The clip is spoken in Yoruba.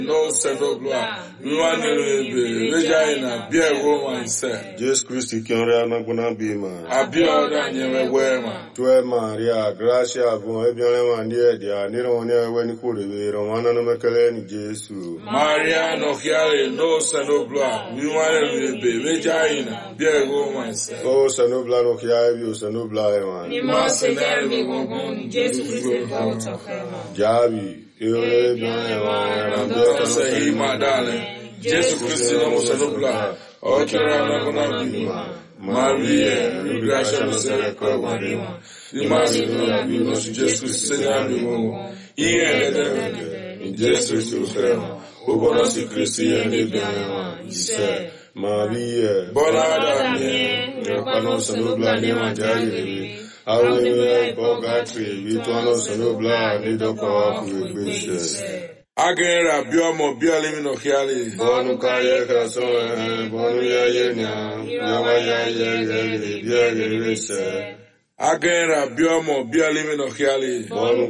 no sendo gloire. We want to be Regina, Beer Woman said. Jesus Christ, Kiora Maguna Bima. Abia Daniel Wema. Tue Maria, Gracia, Bon Ebion, Dia, Nironia, when you could be Romana Macaleni, Jesus. Maria no Hiale, no sendo gloire. We want to be Regina, Beer Woman said. Oh, Sanubla no Hiavi, Sanubla, Ni must never be one, Jesus Christ, Javi, Say, my darling, Jesus Christ, no sendo gloire. O Kerana Bonabima. Maria, Gracia no se Maria. The Master of you, Jesus, Senhor, e Jesus, o Senhor, o Bonosi Christi, e Deus, Maria, Bonada, Pano Sanubla, Nema Jari, Awe, Bogatri, Vituano Sanubla, Nido Power, Gracious. Agera, Biomo, Biolimino, Hiali, Bonu Kaya, Krason, Bonu Yayena, Yawaya, Yagri, Agera, Biomo, Biolimino, Hiali, Bonu